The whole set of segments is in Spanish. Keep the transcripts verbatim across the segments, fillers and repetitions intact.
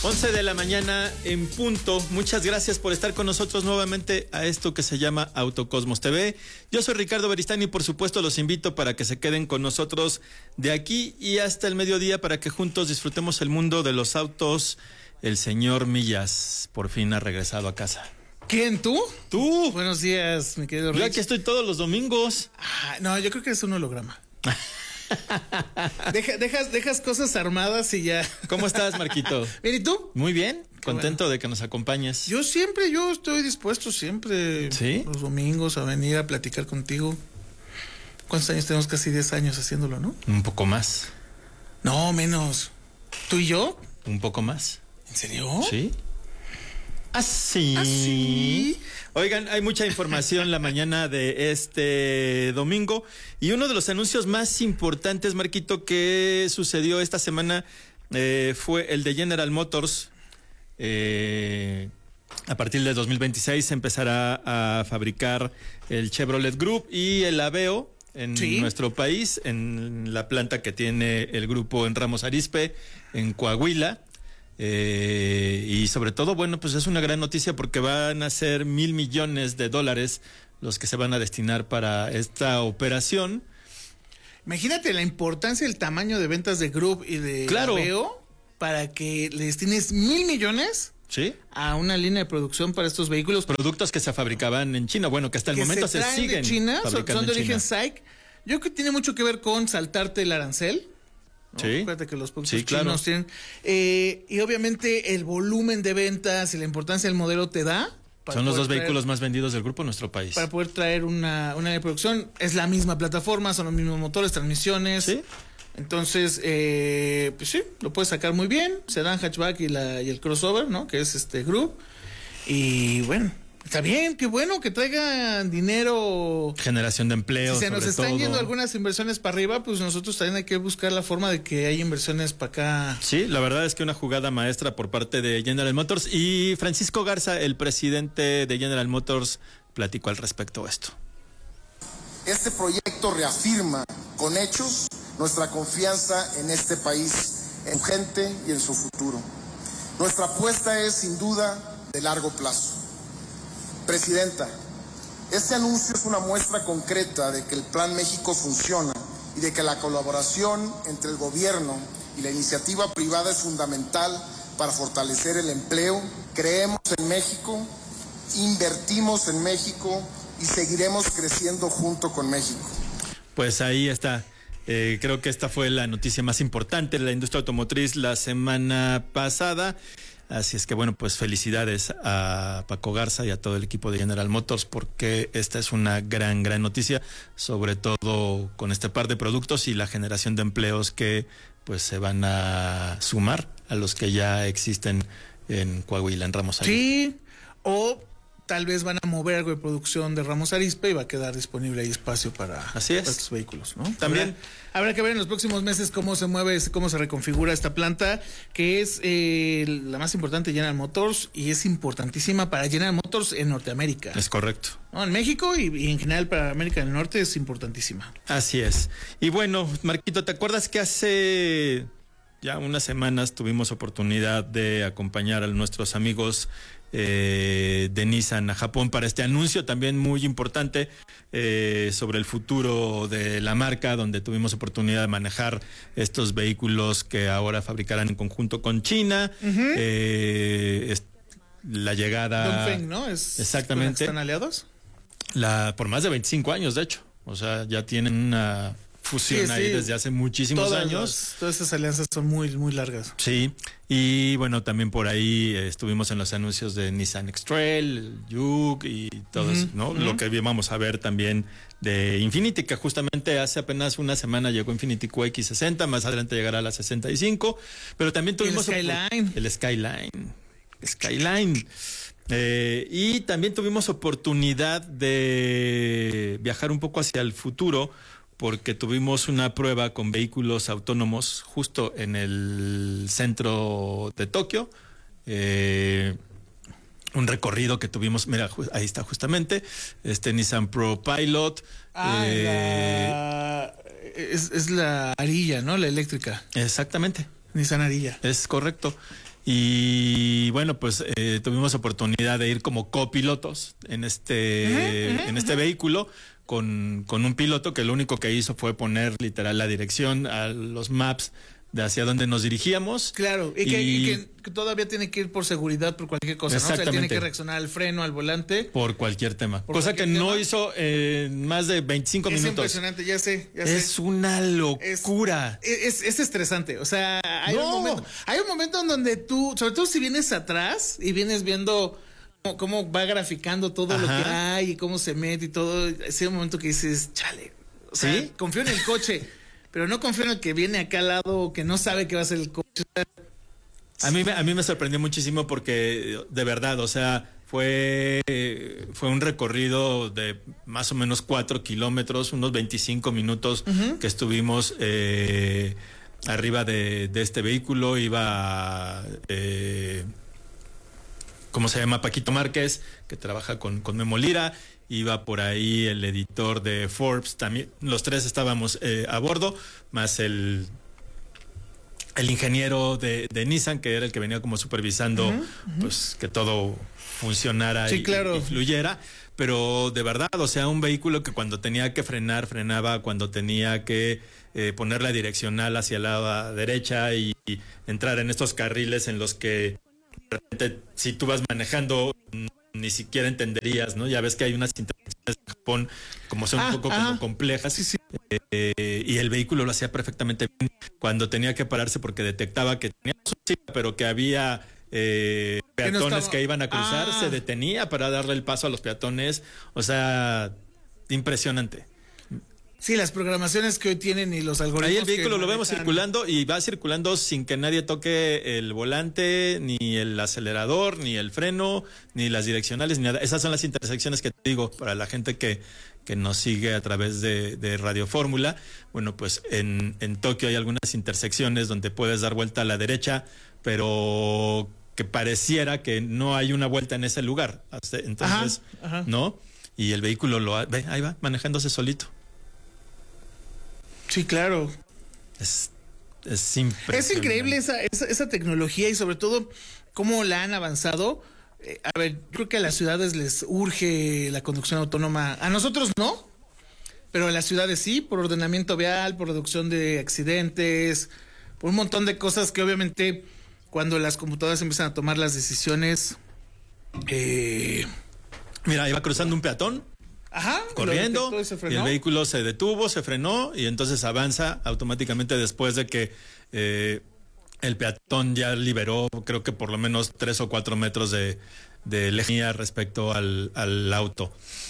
once de la mañana en punto. Muchas gracias por estar con nosotros nuevamente a esto que se llama Autocosmos T V. Yo soy Ricardo Beristain y por supuesto los invito para que se queden con nosotros de aquí y hasta el mediodía para que juntos disfrutemos el mundo de los autos. El señor Millas por fin ha regresado a casa. ¿Quién, tú? Tú. Buenos días, mi querido Rich. Yo aquí estoy todos los domingos. Ah, no, yo creo que es un holograma. Deja, dejas, dejas cosas armadas y ya. ¿Cómo estás, Marquito? Bien, ¿y tú? Muy bien, Qué contento bueno. de que nos acompañes. Yo siempre, yo estoy dispuesto siempre. ¿Sí? Los domingos a venir a platicar contigo. ¿Cuántos años tenemos? Casi diez años haciéndolo, ¿no? Un poco más. No, menos. ¿Tú y yo? Un poco más. ¿En serio? Sí. Así. ¿Así? Oigan, hay mucha información la mañana de este domingo y uno de los anuncios más importantes, Marquito, que sucedió esta semana eh, fue el de General Motors. Eh, a partir de dos mil veintiséis se empezará a fabricar el Chevrolet Group y el Aveo en ¿Sí? nuestro país, en la planta que tiene el grupo en Ramos Arizpe, en Coahuila. Eh, y sobre todo, bueno, pues es una gran noticia porque van a ser mil millones de dólares los que se van a destinar para esta operación. Imagínate la importancia del tamaño de ventas de Group y de claro. Aveo para que le destines mil millones ¿Sí? a una línea de producción para estos vehículos. Productos que se fabricaban en China, bueno, que hasta el que momento se, se siguen de China, fabricando son, son de en origen China. S A I C. Yo creo que tiene mucho que ver con saltarte el arancel. ¿no? Sí. Acuérdate que los productos Sí, chinos claro. tienen. Eh, y obviamente el volumen de ventas y la importancia del modelo te da. Son los dos traer, vehículos más vendidos del grupo en nuestro país. Para poder traer una, una de producción. Es la misma plataforma, son los mismos motores, transmisiones. Sí. Entonces, eh, pues sí, lo puedes sacar muy bien. Sedán, hatchback y, la, y el crossover, ¿no? Que es este Group. Y bueno, está bien, qué bueno que traigan dinero. Generación de empleo. Si se nos sobre están todo. yendo algunas inversiones para arriba, pues nosotros también hay que buscar la forma de que haya inversiones para acá. Sí, la verdad es que una jugada maestra por parte de General Motors. Y Francisco Garza, el presidente de General Motors, platicó al respecto de esto. Este proyecto reafirma con hechos nuestra confianza en este país, en su gente y en su futuro. Nuestra apuesta es sin duda de largo plazo. Presidenta, este anuncio es una muestra concreta de que el Plan México funciona y de que la colaboración entre el gobierno y la iniciativa privada es fundamental para fortalecer el empleo. Creemos en México, invertimos en México y seguiremos creciendo junto con México. Pues ahí está. Eh, creo que esta fue la noticia más importante de la industria automotriz la semana pasada. Así es que bueno, pues felicidades a Paco Garza y a todo el equipo de General Motors porque esta es una gran, gran noticia, sobre todo con este par de productos y la generación de empleos que pues se van a sumar a los que ya existen en Coahuila, en Ramos Arizpe. Sí, o tal vez van a mover algo de producción de Ramos Arizpe y va a quedar disponible ahí espacio para, Así es. para estos vehículos, ¿no? También habrá, habrá que ver en los próximos meses cómo se mueve, cómo se reconfigura esta planta, que es eh, la más importante de General Motors y es importantísima para General Motors en Norteamérica. es correcto. ¿No? En México y, y en general para América del Norte es importantísima. Así es. Y bueno, Marquito, ¿te acuerdas que hace ya unas semanas tuvimos oportunidad de acompañar a nuestros amigos eh, de Nissan a Japón para este anuncio también muy importante eh, sobre el futuro de la marca, donde tuvimos oportunidad de manejar estos vehículos que ahora fabricarán en conjunto con China? Uh-huh. eh, es, la llegada... Dongfeng, ¿no? Es, exactamente. ¿Están aliados? La, por más de veinticinco años, de hecho. O sea, ya tienen una fusión sí, ahí sí. desde hace muchísimos todas años. Las, todas esas alianzas son muy, muy largas. Sí, y bueno, también por ahí eh, estuvimos en los anuncios de Nissan X-Trail, el Juke y todo uh-huh, eso, ¿no? Uh-huh. Lo que vamos a ver también de Infiniti, que justamente hace apenas una semana llegó Infiniti Q X sesenta, más adelante llegará a la sesenta y cinco, pero también tuvimos... El Skyline. El Skyline. Skyline. Eh, y también tuvimos oportunidad de viajar un poco hacia el futuro porque tuvimos una prueba con vehículos autónomos justo en el centro de Tokio. Eh, un recorrido que tuvimos, mira, ahí está justamente, este Nissan Pro Pilot. Ah, eh, la, es, es la Ariya, ¿no? La eléctrica. Exactamente. Nissan Ariya. Es correcto. Y bueno, pues eh, tuvimos oportunidad de ir como copilotos en este, uh-huh, uh-huh, en este uh-huh. vehículo con, con un piloto que lo único que hizo fue poner literal la dirección a los maps de hacia dónde nos dirigíamos. Claro, y, y, que, y que todavía tiene que ir por seguridad, por cualquier cosa, ¿no? O sea, tiene que reaccionar al freno, al volante. Por cualquier tema. Por cosa cualquier que tema. No hizo en eh, más de veinticinco es minutos. Es impresionante, ya sé, ya es sé. una locura. Es, es, es estresante, o sea, hay, no. un momento, hay un momento en donde tú, sobre todo si vienes atrás y vienes viendo cómo, cómo va graficando todo Ajá. lo que hay y cómo se mete y todo, es un momento que dices, chale, o sea, ¿sí? confío en el coche. Pero no confío en el que viene acá al lado, que no sabe qué va a ser el coche. A mí, a mí me sorprendió muchísimo porque, de verdad, o sea, fue, fue un recorrido de más o menos cuatro kilómetros, unos veinticinco minutos uh-huh. que estuvimos eh, arriba de, de este vehículo. Iba, eh, ¿cómo se llama? Paquito Márquez, que trabaja con, con Memo Lira. Iba por ahí el editor de Forbes, también los tres estábamos eh, a bordo, más el el ingeniero de, de Nissan, que era el que venía como supervisando uh-huh, uh-huh. pues que todo funcionara sí, y, claro. y fluyera, pero de verdad, o sea, un vehículo que cuando tenía que frenar, frenaba, cuando tenía que eh, poner la direccional hacia la derecha y, y entrar en estos carriles en los que de repente, si tú vas manejando ni siquiera entenderías, ¿no? Ya ves que hay unas intersecciones en Japón como son ah, un poco ah, como complejas sí, sí. Eh, y el vehículo lo hacía perfectamente bien cuando tenía que pararse porque detectaba que tenía su chica, pero que había eh, peatones que, no estaba... que iban a cruzar, ah. se detenía para darle el paso a los peatones, o sea, impresionante. Sí, las programaciones que hoy tienen y los algoritmos. Ahí el vehículo que lo vemos circulando y va circulando sin que nadie toque el volante, ni el acelerador, ni el freno, ni las direccionales, ni nada. Esas son las intersecciones que te digo para la gente que, que nos sigue a través de, de Radio Fórmula. Bueno, pues en, en Tokio hay algunas intersecciones donde puedes dar vuelta a la derecha, pero que pareciera que no hay una vuelta en ese lugar. Entonces, ajá, ajá. ¿no? Y el vehículo lo ha, ve, ahí va, manejándose solito. Sí, claro. Es, es impresionante. Es increíble esa, esa, esa tecnología y sobre todo cómo la han avanzado. Eh, a ver, yo creo que a las ciudades les urge la conducción autónoma. A nosotros no, pero a las ciudades sí, por ordenamiento vial, por reducción de accidentes, por un montón de cosas que obviamente cuando las computadoras empiezan a tomar las decisiones... Eh... Mira, iba cruzando un peatón. Ajá, corriendo y, y el vehículo se detuvo, se frenó y entonces avanza automáticamente después de que eh, el peatón ya liberó creo que por lo menos tres o cuatro metros de, de lejanía respecto al, al auto.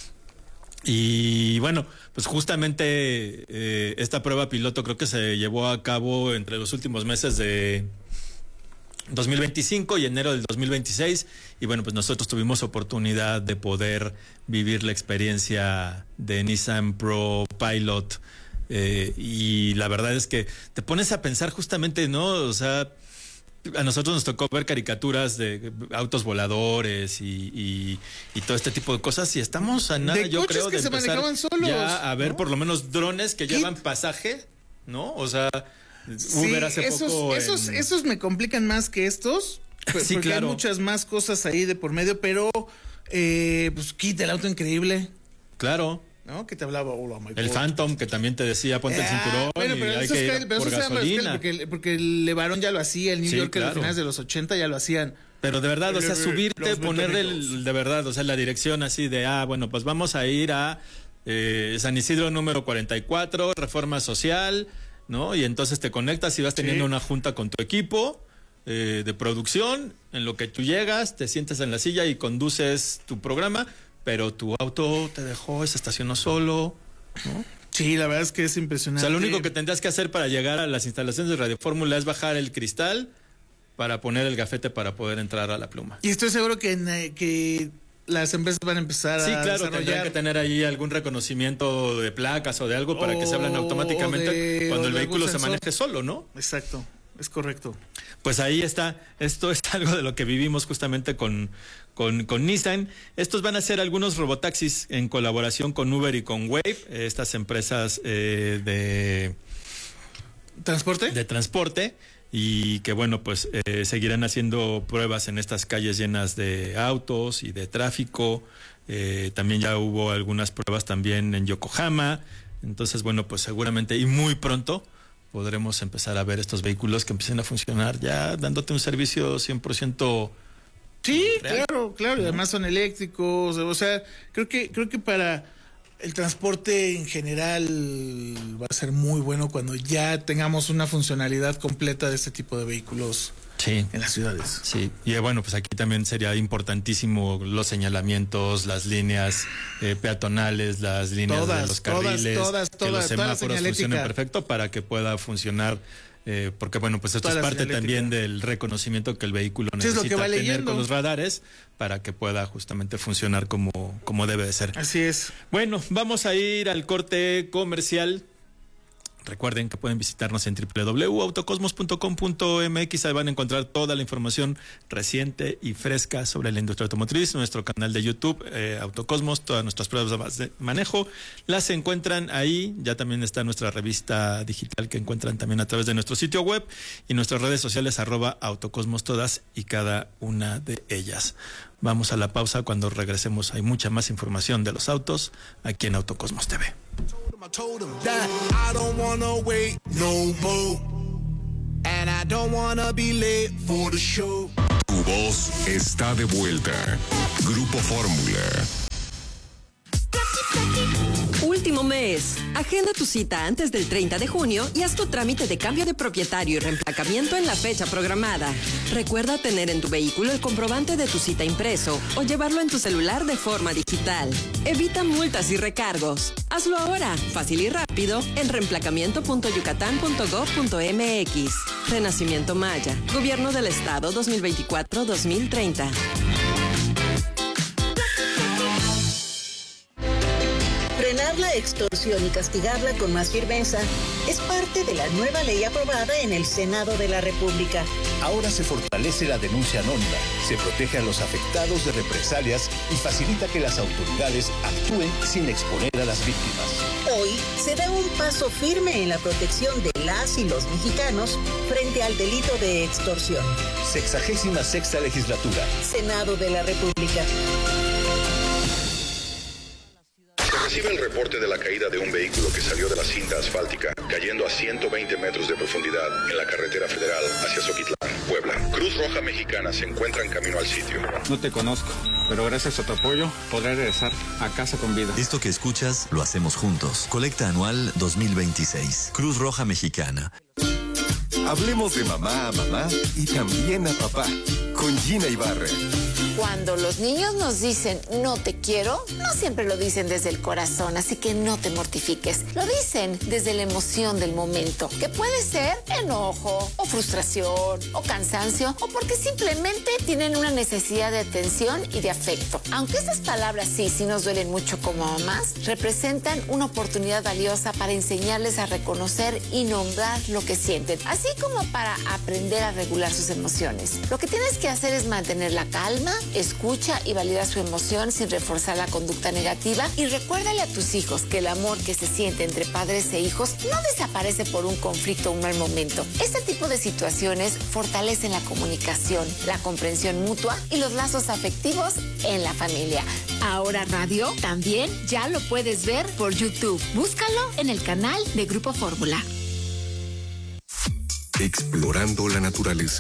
Y bueno, pues justamente eh, esta prueba piloto creo que se llevó a cabo entre los últimos meses de dos mil veinticinco y enero del dos mil veintiséis, y bueno, pues nosotros tuvimos oportunidad de poder vivir la experiencia de Nissan Pro Pilot eh, y la verdad es que te pones a pensar justamente, ¿no? O sea, a nosotros nos tocó ver caricaturas de autos voladores y, y, y todo este tipo de cosas y estamos a nada, de yo coches creo, que de se empezar manejaban solos, ya a ver, ¿no? Por lo menos drones que ¿Qué? llevan pasaje, ¿no? O sea... Sí, Uber hace esos, poco esos, en... esos me complican más que estos. Sí, porque claro. Hay muchas más cosas ahí de por medio, pero eh, pues quita el auto increíble. Claro. ¿No? Que te hablaba, hola, my el God. Phantom, que también te decía, ponte el cinturón. Bueno, pero y hay eso que es que, pero por eso gasolina. porque, porque el Levarón ya lo hacía, el New Sí, Yorker claro. de finales de los ochenta ya lo hacían. Pero de verdad, o sea, subirte, ponerle el, de verdad, o sea, la dirección así de, ah, bueno, pues vamos a ir a eh, San Isidro número cuarenta y cuatro, Reforma Social, ¿no? Y entonces te conectas y vas teniendo sí. una junta con tu equipo eh, de producción, en lo que tú llegas, te sientas en la silla y conduces tu programa, pero tu auto te dejó, se estacionó solo, ¿no? Sí, la verdad es que es impresionante. O sea, lo único que tendrías que hacer para llegar a las instalaciones de Radio Fórmula es bajar el cristal para poner el gafete para poder entrar a la pluma. Y estoy seguro que, que las empresas van a empezar sí, a claro, desarrollar... tendrían que tener ahí algún reconocimiento de placas o de algo para o, que se hablen automáticamente de, cuando el vehículo se maneje solo, ¿no? Exacto, es correcto. Pues ahí está, esto es algo de lo que vivimos justamente con, con, con Nissan. Estos van a ser algunos robotaxis en colaboración con Uber y con Wave, estas empresas eh, de... ¿Transporte? De transporte. y que bueno, pues eh, seguirán haciendo pruebas en estas calles llenas de autos y de tráfico. Eh, también ya hubo algunas pruebas también en Yokohama. Entonces, bueno, pues seguramente y muy pronto podremos empezar a ver estos vehículos que empiecen a funcionar ya dándote un servicio cien por ciento. Sí, real. claro, claro, y además son eléctricos, o sea, creo que creo que para el transporte en general va a ser muy bueno cuando ya tengamos una funcionalidad completa de este tipo de vehículos. Sí. En las ciudades. Sí, y bueno, pues aquí también sería importantísimo los señalamientos, las líneas eh, peatonales, las líneas todas, de los carriles, todas, todas, que todas, los semáforos toda funcionen perfecto para que pueda funcionar, eh, porque bueno, pues esto toda es parte también señalética. del reconocimiento que el vehículo Sí, es lo necesita que va tener leyendo. con los radares para que pueda justamente funcionar como, como debe de ser. Así es. Bueno, vamos a ir al corte comercial. Recuerden que pueden visitarnos en doble u doble u doble u punto autocosmos punto com punto m x. Ahí van a encontrar toda la información reciente y fresca sobre la industria automotriz. Nuestro canal de YouTube, eh, Autocosmos, todas nuestras pruebas de manejo las encuentran ahí. Ya también está nuestra revista digital que encuentran también a través de nuestro sitio web y nuestras redes sociales, arroba Autocosmos, todas y cada una de ellas. Vamos a la pausa. Cuando regresemos hay mucha más información de los autos aquí en Autocosmos T V. I told him that I don't wanna wait no more, and I don't wanna be late for the show. Tu voz está de vuelta. Grupo Fórmula. Último mes. Agenda tu cita antes del treinta de junio y haz tu trámite de cambio de propietario y reemplacamiento en la fecha programada. Recuerda tener en tu vehículo el comprobante de tu cita impreso o llevarlo en tu celular de forma digital. Evita multas y recargos. Hazlo ahora, fácil y rápido, en reemplacamiento punto yucatán punto gob punto m x. Renacimiento Maya. Gobierno del Estado dos mil veinticuatro a dos mil treinta. Frenar la extorsión y castigarla con más firmeza es parte de la nueva ley aprobada en el Senado de la República. Ahora se fortalece la denuncia anónima, se protege a los afectados de represalias y facilita que las autoridades actúen sin exponer a las víctimas. Hoy se da un paso firme en la protección de las y los mexicanos frente al delito de extorsión. Sexagésima sexta legislatura. Senado de la República. Recibe el reporte de la caída de un vehículo que salió de la cinta asfáltica, cayendo a ciento veinte metros de profundidad en la carretera federal hacia Zoquitlán, Puebla. Cruz Roja Mexicana se encuentra en camino al sitio. No te conozco, pero gracias a tu apoyo podré regresar a casa con vida. Esto que escuchas lo hacemos juntos. Colecta anual dos mil veintiséis. Cruz Roja Mexicana. Hablemos de mamá a mamá y también a papá. Con Gina Ibarra. Cuando los niños nos dicen no te quiero, no siempre lo dicen desde el corazón, así que no te mortifiques. Lo dicen desde la emoción del momento, que puede ser enojo, o frustración, o cansancio, o porque simplemente tienen una necesidad de atención y de afecto. Aunque estas palabras sí, sí nos duelen mucho como mamás, representan una oportunidad valiosa para enseñarles a reconocer y nombrar lo que sienten, así como para aprender a regular sus emociones. Lo que tienes que hacer es mantener la calma, escucha y valida su emoción sin reforzar la conducta negativa y recuérdale a tus hijos que el amor que se siente entre padres e hijos no desaparece por un conflicto o un mal momento. Este tipo de situaciones fortalecen la comunicación, la comprensión mutua y los lazos afectivos en la familia. Ahora Radio también ya lo puedes ver por YouTube. Búscalo en el canal de Grupo Fórmula. Explorando la naturaleza.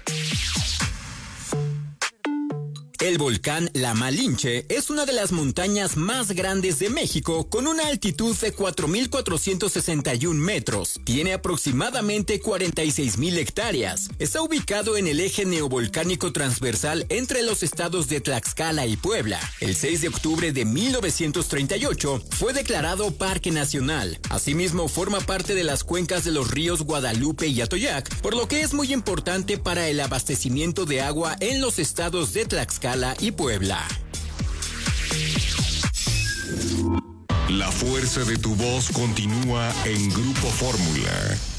El volcán La Malinche es una de las montañas más grandes de México con una altitud de cuatro mil cuatrocientos sesenta y un metros. Tiene aproximadamente cuarenta y seis mil hectáreas. Está ubicado en el eje neovolcánico transversal entre los estados de Tlaxcala y Puebla. El seis de octubre de mil novecientos treinta y ocho fue declarado Parque Nacional. Asimismo, forma parte de las cuencas de los ríos Guadalupe y Atoyac, por lo que es muy importante para el abastecimiento de agua en los estados de Tlaxcala y Puebla. La fuerza de tu voz continúa en Grupo Fórmula.